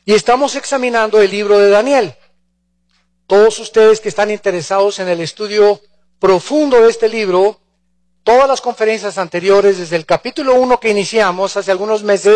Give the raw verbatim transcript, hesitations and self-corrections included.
Y estamos examinando el libro de Daniel. Todos ustedes que están interesados en el estudio profundo de este libro, todas las conferencias anteriores, desde el capítulo uno que iniciamos hace algunos meses,